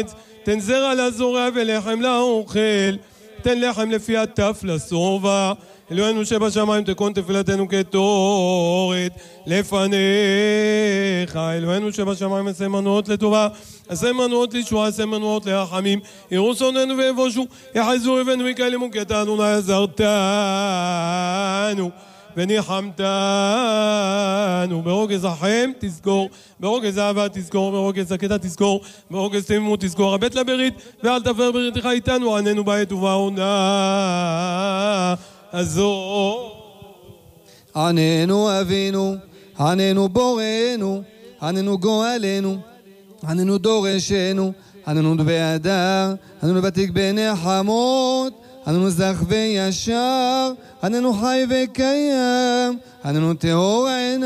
תן זרע לזורע ולחם לאוכל, תן לחם לפי הטף לשובע. אלוהינו שבשמיים תכון תפילתנו כתורת לפניך. אלוהינו שבשמיים עשה מנועות לטובה, עשה מנועות לישועה, עשה מנועות לרחמים. יראו שונאינו ויבושו, יחזו אויבינו ויקללו, כי אתה אדוני עזרתנו וניחמתנו. ברוגז החם תזכור, ברוגז אהבה תזכור, ברוגז הקטע תזכור, ברוגז תמימות תזכור. הבט לברית ואל תפר בריתך איתנו, עננו בעת ובעונה הזו. עננו אבינו, עננו בורנו, עננו גואלנו, עננו דורשנו, עננו בהדר, עננו ותיק בנחמות, עננו זך וישר, עננו חי וקיים, עננו טהור עינינו.